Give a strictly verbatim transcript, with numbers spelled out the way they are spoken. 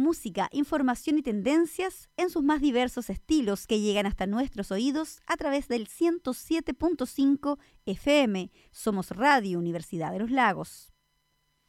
música, información y tendencias en sus más diversos estilos que llegan hasta nuestros oídos a través del ciento siete punto cinco F M. Somos Radio Universidad de los Lagos.